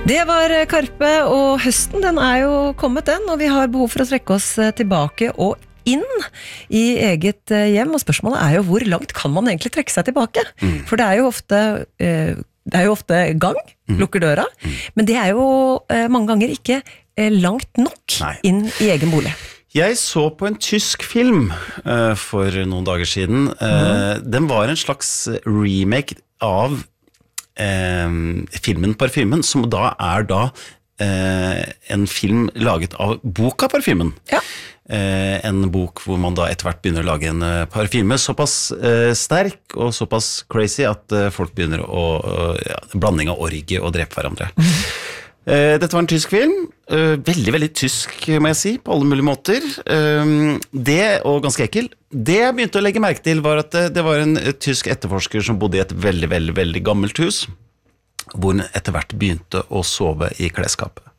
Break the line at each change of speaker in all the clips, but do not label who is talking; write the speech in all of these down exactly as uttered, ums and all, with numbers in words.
Det var Karpe, og høsten den er jo kommet den, og vi har behov for å trekke oss tilbake og inn i eget hjem, og spørsmålet er jo hvor langt kan man egentlig trekke seg tilbake? Mm. For det er jo ofte, det er jo ofte gang, mm. lukker døra, mm. men det er jo mange ganger ikke langt nok Nei. Inn i egen bolig.
Jeg så på en tysk film uh, for noen dager siden. Uh, mm. Den var en slags remake av uh, filmen Parfymen, som da er da uh, en film laget av boka Parfymen. Ja. Uh, en bok hvor man da etter hvert begynner å lage en uh, parfyme såpass uh, sterk og såpass crazy at uh, folk begynner å uh, ja, blanding av orgie og drepe hverandre. Mm. Dette var en tysk film, veldig, veldig tysk, må jeg si, på alle mulige måter. Det, og ganske ekkel, det jeg begynte å legge merke til var at det var en tysk etterforsker som bodde i et veldig, veldig, veldig gammelt hus, hvor hun etter hvert begynte å sove i klesskapet.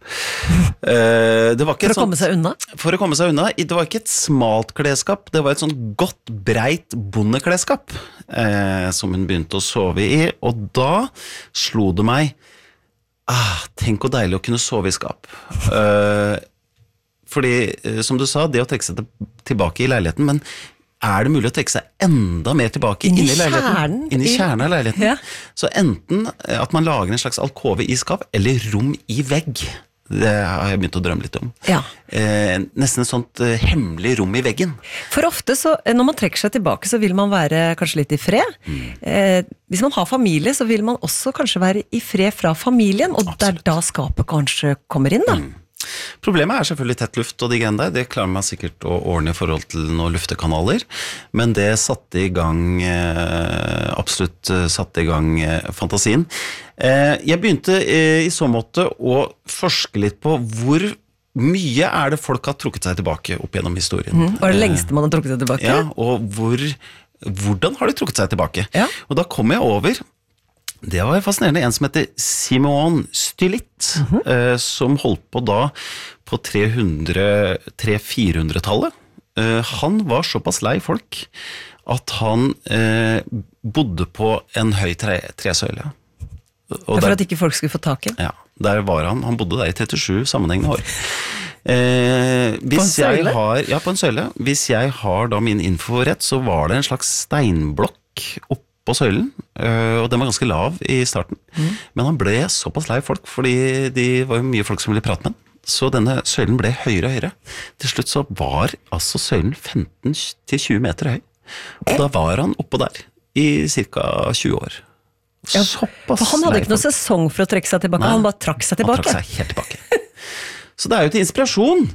Det var ikke
for å komme seg unna?
For å komme seg unna. Det var ikke et smalt klesskap, det var et sånn godt, breit bondeklesskap som hun begynte å sove i, og da slo det meg Ah, tenk hvor deilig å kunne sove i skap. Uh, fordi, uh, som du sa, det å trekke seg tilbake i leiligheten, men er det mulig å trekke seg enda mer tilbake inn i leiligheten? Inn i kjernen av leiligheten. Ja. Så enten at man lager en slags alkove i skap, eller rom i vegg. Det har jeg begynt å drømme litt om. Ja. Eh, nesten et sånt eh, hemmelig rom i veggen.
For ofte, så, når man trekker seg tilbake, så vil man være kanskje litt i fred. Mm. Eh, hvis man har familie, så vil man også kanskje være i fred fra familien, og Absolutt. Der da skapet kanskje kommer inn da. Mm.
Problemet er selvfølgelig tett luft og de greiene der. Det klarer man sikkert å ordne i forhold til noen luftekanaler, men det satte i gang, eh, absolutt satte i gang eh, fantasien. Eh, jeg begynte eh, i så måte å forske litt på hvor mye er det folk har trukket seg tilbake opp gjennom historien.
Mm, var det lengste man har trukket seg tilbake?
Ja, og hvor, hvordan har de trukket seg tilbake? Ja. Og da kom jeg over Det var fascinerende, en som heter Simon Stylit, mm-hmm. eh, som holdt på da på tre hundre til fire hundre-tallet. Eh, han var såpass lei folk at han eh, bodde på en høy tre, tresøyle.
Og for der, at ikke folk skulle få tak i?
Ja, der var han. Han bodde der i trettisju sammenhengende år. Eh, hvis
på en søyle?
Jeg har, ja, på en søyle. Hvis jeg har da min info rett, så var det en slags steinblokk opp på søylen, og den var ganske lav i starten, mm. men han ble såpass lei folk, fordi de var jo mye folk som ville prate med han, så denne søylen ble høyere og høyere. Til slutt så var altså søylen femten til tjue meter høy, og da var han oppå der i cirka tjue år.
Ja, for han hadde ikke noen sesong for å trekke seg tilbake, Nei, han bare trakk seg tilbake.
Han trakk seg helt tilbake. Så det er jo til inspirasjon.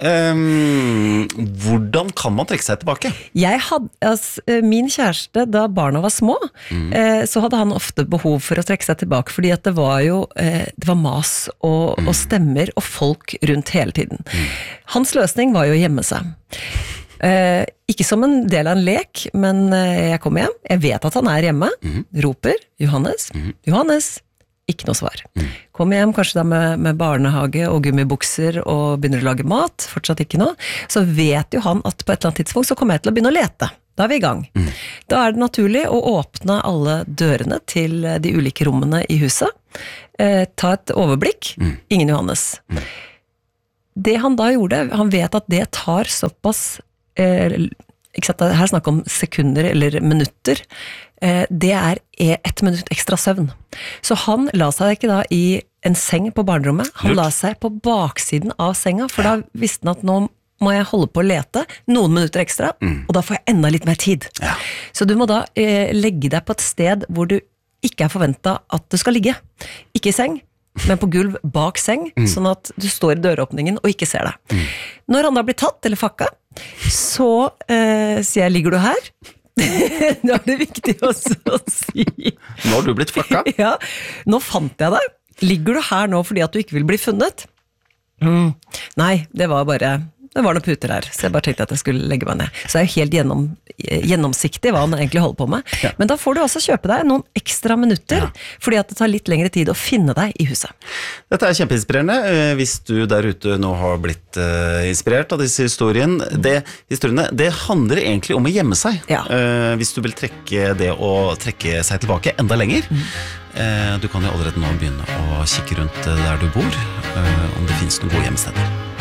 Um, hvordan kan man trekke seg tilbake?
Jeg hadde, altså, min kjæreste, da barna var små, mm. eh, så hadde han ofte behov for å trekke seg tilbake, fordi at det var jo eh, det var mas og, mm. og stemmer og folk rundt hele tiden. Mm. Hans løsning var jo å gjemme seg. Eh, ikke som en del av en lek, men eh, jeg kommer hjem, jeg vet at han er hjemme, mm. roper, Johannes, mm. Johannes, ikke noe svar. Mm. Kommer hjem kanskje da med, med barnehage og gummibukser og begynner å lage mat, fortsatt ikke noe, så vet jo han at på et eller annet tidspunkt så kommer jeg til å begynne å lete. Da er vi i gang. Mm. Da er det naturlig å åpne alle dørene til de ulike rommene i huset, eh, ta et overblikk, mm. ingen Johannes. Mm. Det han da gjorde, han vet at det tar såpass, eh, ikke sant, her snakker om sekunder eller minutter, det er ett minutt ekstra søvn. Så han la seg ikke da i en seng på barnerommet, han la seg på baksiden av senga, for da visste han at nå må jeg holde på å lete noen minutter ekstra, mm. og da får jeg enda litt mer tid. Ja. Så du må da eh, legge deg på et sted hvor du ikke er forventet at du skal ligge. Ikke i seng, men på gulv bak seng, mm. sånn at du står i døråpningen og ikke ser deg. Mm. Når han da blir tatt eller fakka, så eh, sier jeg, ligger du her? Nå er det viktig også å si.
Nå har du blitt fakka?
Ja, nå fant jeg deg. Ligger du her nå fordi at du ikke vil bli funnet? Mm. Nei, det var bare, det var noen puter her, så jeg bare tenkte at jeg skulle legge meg ned. Så det er jo helt gjennom, gjennomsiktig hva han egentlig holder på med.
Ja.
Men da får du også kjøpe deg noen ekstra minutter,
Ja.
fordi at det tar litt lengre tid å finne deg i huset.
Dette er kjempeinspirerende. Eh, Hvis du der ute nå har blitt eh, inspirert av disse historien, det, historiene, det handler egentlig om å gjemme seg.
Ja.
Eh, hvis du vil trekke det å trekke seg tilbake enda lenger. Eh, du kan jo allerede nå begynne å kikke rundt der du bor, eh, om det finnes noen gode gjemmesteder.